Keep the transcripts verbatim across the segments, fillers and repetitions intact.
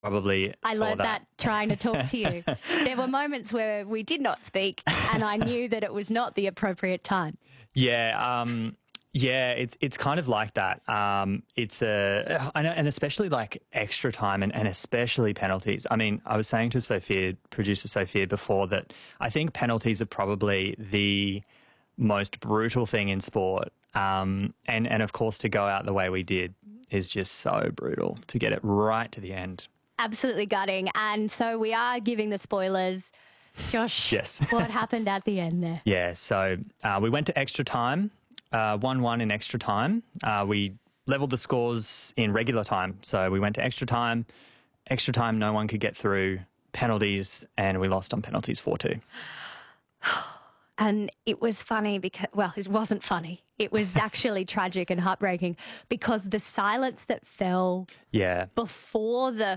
probably I saw learned that. that trying to talk to you. There were moments where we did not speak and I knew that it was not the appropriate time. Yeah, um, yeah, it's it's kind of like that. Um, it's a, I know, and especially like extra time and, and especially penalties. I mean, I was saying to Sophia, producer Sophia, before that I think penalties are probably the most brutal thing in sport. Um, and, and of course, to go out the way we did is just so brutal, to get it right to the end. Absolutely gutting. And so we are giving the spoilers. Josh, yes. What happened at the end there? Yeah, so uh, we went to extra time, uh, one one in extra time. Uh, we levelled the scores in regular time. So we went to extra time. Extra time, no one could get through. Penalties, and we lost on penalties four two. And it was funny because, well, it wasn't funny. It was actually tragic and heartbreaking because the silence that fell yeah. before the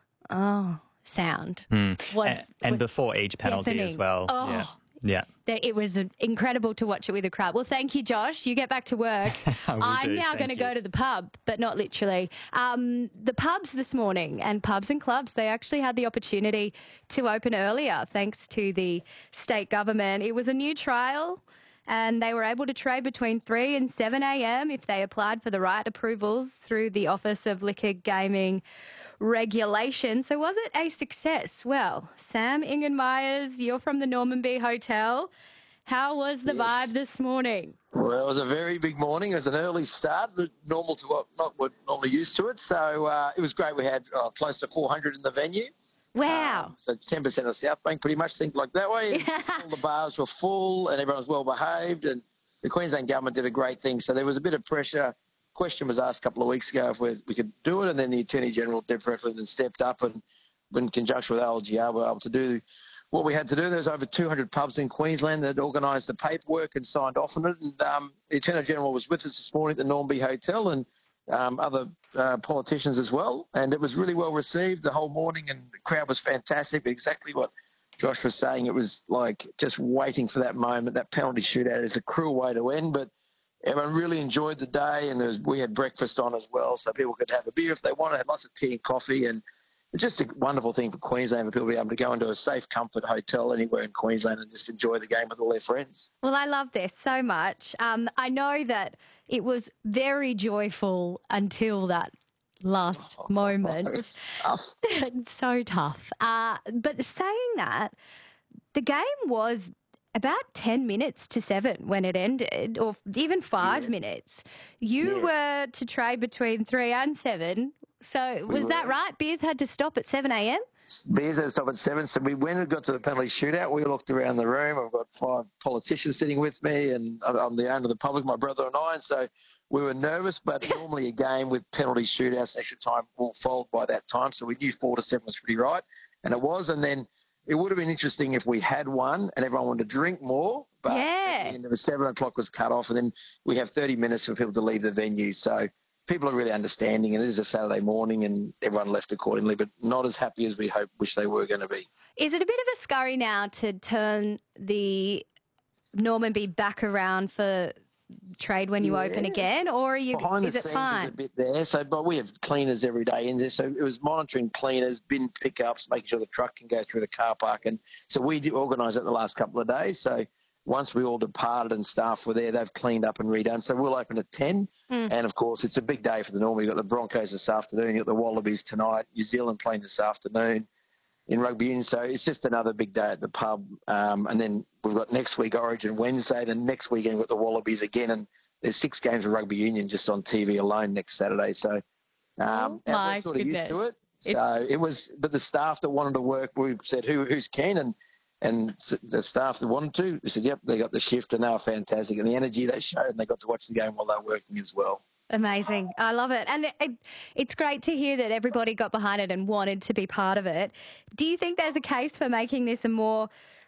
oh sound mm. was and, and was before each penalty deafening. as well. Oh. Yeah. Yeah. It was incredible to watch it with the crowd. Well, thank you, Josh. You get back to work. I'm do. now going to go to the pub, but not literally. Um, the pubs this morning and pubs and clubs, they actually had the opportunity to open earlier thanks to the state government. It was a new trial and they were able to trade between three and seven a.m. if they applied for the right approvals through the Office of Liquor Gaming Regulation. So was it a success? Well, Sam Ingenmeyers, you're from the Norman B Hotel. How was the Yes. vibe this morning? Well, it was a very big morning. It was an early start, but normal to what not what normally used to it. So uh, it was great. We had uh, close to four hundred in the venue. Wow. Um, so ten percent of South Bank pretty much think like that way. All the bars were full and everyone was well behaved, and the Queensland government did a great thing. So there was a bit of pressure. Question was asked a couple of weeks ago if we, we could do it, and then the Attorney General, Deb Freckland, stepped up and in conjunction with L G R, we were able to do what we had to do. There's over two hundred pubs in Queensland that organised the paperwork and signed off on it. And um, the Attorney General was with us this morning at the Normanby Hotel, and um, other uh, politicians as well. And it was really well received the whole morning, and the crowd was fantastic. But exactly what Josh was saying, it was like just waiting for that moment. That penalty shootout is a cruel way to end, but everyone really enjoyed the day, and there was, we had breakfast on as well, so people could have a beer if they wanted, had lots of tea and coffee, and it's just a wonderful thing for Queensland for people to be able to go into a safe, comfort hotel anywhere in Queensland and just enjoy the game with all their friends. Well, I love this so much. Um, I know that it was very joyful until that last Oh, moment. It's tough. It's so tough. Uh, but saying that, the game was about ten minutes to seven when it ended, or even five Yeah. minutes. You Yeah. were to trade between three and seven. So was were. that right? Beers had to stop at seven a.m.? Beers had to stop at seven, so we when it got to the penalty shootout, we looked around the room. I've got five politicians sitting with me, and I'm the owner of the public, my brother and I, and so we were nervous, but normally a game with penalty shootouts, extra time will fold by that time, so we knew four to seven was pretty right, and it was, and then it would have been interesting if we had one and everyone wanted to drink more, but Yeah. at the end of it, seven o'clock was cut off, and then we have thirty minutes for people to leave the venue, so people are really understanding, and it is a Saturday morning, and everyone left accordingly, but not as happy as we hope, wish they were going to be. Is it a bit of a scurry now to turn the Normanby back around for trade when you Yeah. open again, or are you? Behind is the it scenes fine? is a bit there, so but we have cleaners every day in there, so it was monitoring cleaners, bin pickups, making sure the truck can go through the car park, and so we did organise it the last couple of days. So once we all departed and staff were there, they've cleaned up and redone. So we'll open at ten, Mm. and of course it's a big day for the Normanby. You've got the Broncos this afternoon, you've got the Wallabies tonight, New Zealand playing this afternoon in rugby union. So it's just another big day at the pub, um, and then we've got next week Origin Wednesday, then next weekend we've got the Wallabies again, and there's six games of rugby union just on T V alone next Saturday. So um, Oh, my and we're sort of used to goodness. it. So it was, but the staff that wanted to work, we said, Who, who's keen? And and s- the staff that wanted to, we said, yep, they got the shift, and they were fantastic. And the energy they showed, and they got to watch the game while they were working as well. Amazing. I love it. And it, it, it's great to hear that everybody got behind it and wanted to be part of it. Do you think there's a case for making this a more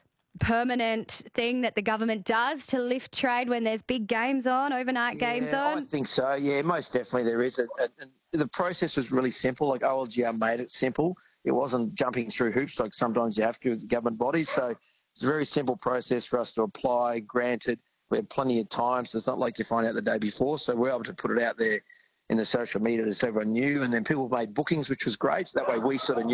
permanent thing that the government does to lift trade when there's big games on, overnight games Yeah, I on? think so. Yeah, most definitely there is. A, a, and the process was really simple. Like O L G R made it simple. It wasn't jumping through hoops like sometimes you have to with the government bodies. So it's a very simple process for us to apply. Granted, we had plenty of time, so it's not like you find out the day before. So we're able to put it out there in the social media so everyone knew, and then people made bookings, which was great. So that way we sort of knew